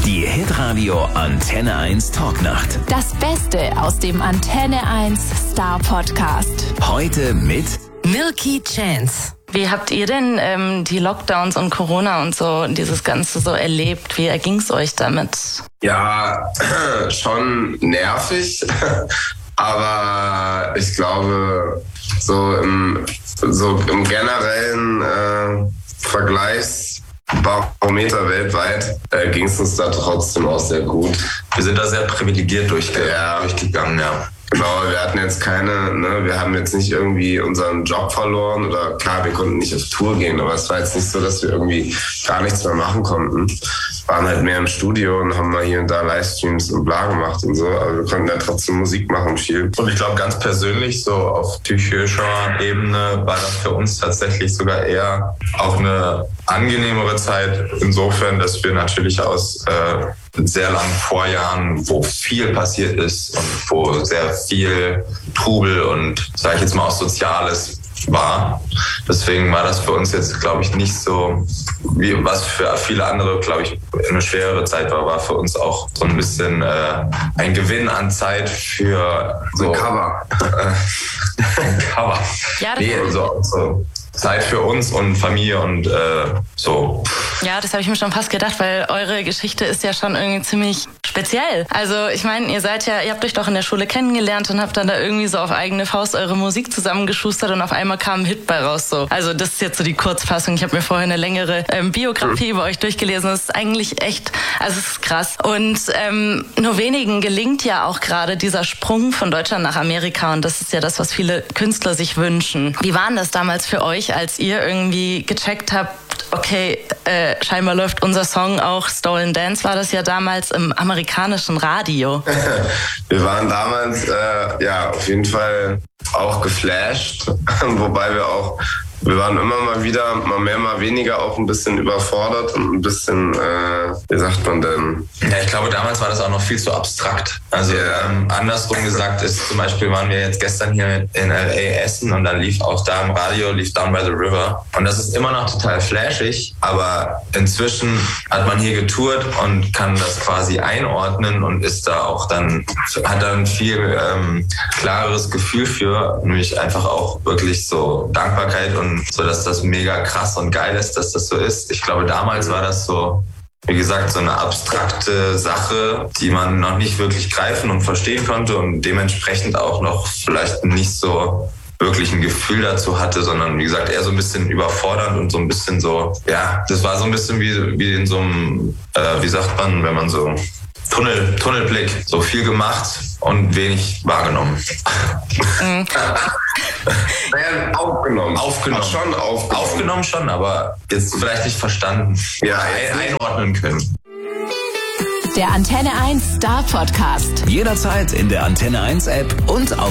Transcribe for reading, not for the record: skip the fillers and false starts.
Die Hitradio Antenne 1 Talknacht. Das Beste aus dem Antenne 1 Star Podcast. Heute mit Milky Chance. Wie habt ihr denn die Lockdowns und Corona und so, dieses Ganze so erlebt? Wie erging's euch damit? Ja, schon nervig, aber ich glaube, so im generellen Vergleichsbarometer weltweit ging es uns da trotzdem auch sehr gut. Wir sind da sehr privilegiert durchgegangen, ja. Genau, wir hatten jetzt wir haben jetzt nicht irgendwie unseren Job verloren oder klar, wir konnten nicht auf Tour gehen, aber es war jetzt nicht so, dass wir irgendwie gar nichts mehr machen konnten. Waren halt mehr im Studio und haben mal hier und da Livestreams und bla gemacht und so, aber wir konnten ja trotzdem Musik machen viel. Und ich glaube ganz persönlich, so auf psychischer Ebene war das für uns tatsächlich sogar eher auch eine angenehmere Zeit, insofern, dass wir natürlich aus sehr langen Vorjahren, wo viel passiert ist und wo sehr viel Trubel und, sage ich jetzt mal, auch Soziales war. Deswegen war das für uns jetzt, glaube ich, nicht so, wie was für viele andere, glaube ich, eine schwerere Zeit war für uns auch so ein bisschen ein Gewinn an Zeit für so ein Cover. Ein Cover. Ja, so Zeit für uns und Familie und so. Ja, das habe ich mir schon fast gedacht, weil eure Geschichte ist ja schon irgendwie ziemlich speziell. Also ich meine, ihr habt euch doch in der Schule kennengelernt und habt dann da irgendwie so auf eigene Faust eure Musik zusammengeschustert und auf einmal kam ein Hit bei raus. So. Also das ist jetzt so die Kurzfassung. Ich habe mir vorher eine längere Biografie über euch durchgelesen. Das ist eigentlich echt, also es ist krass. Und nur wenigen gelingt ja auch gerade dieser Sprung von Deutschland nach Amerika und das ist ja das, was viele Künstler sich wünschen. Wie war denn das damals für euch, als ihr irgendwie gecheckt habt, okay, scheinbar läuft unser Song auch, Stolen Dance war das ja damals im amerikanischen Radio. Wir waren damals auf jeden Fall auch geflasht, wobei wir waren immer mal wieder, mal mehr, mal weniger auch ein bisschen überfordert und ein bisschen, wie sagt man denn? Ja, ich glaube, damals war das auch noch viel zu abstrakt. Also andersrum gesagt ist, zum Beispiel waren wir jetzt gestern hier in L.A. Essen und dann lief auch da im Radio, lief Down by the River. Und das ist immer noch total flashig, aber inzwischen hat man hier getourt und kann das quasi einordnen und ist da auch hat da ein viel klareres Gefühl für, nämlich einfach auch wirklich so Dankbarkeit und so, dass das mega krass und geil ist, dass das so ist. Ich glaube, damals war das so, wie gesagt, so eine abstrakte Sache, die man noch nicht wirklich greifen und verstehen konnte und dementsprechend auch noch vielleicht nicht so wirklich ein Gefühl dazu hatte, sondern wie gesagt, eher so ein bisschen überfordernd und so ein bisschen so, ja, das war so ein bisschen wie in so einem, wie sagt man, wenn man so Tunnelblick, so viel gemacht und wenig wahrgenommen. Aufgenommen. Schon aufgenommen schon, aber jetzt vielleicht nicht verstanden. Ja, einordnen können. Der Antenne 1 Star Podcast. jederzeit in der Antenne 1 App und auf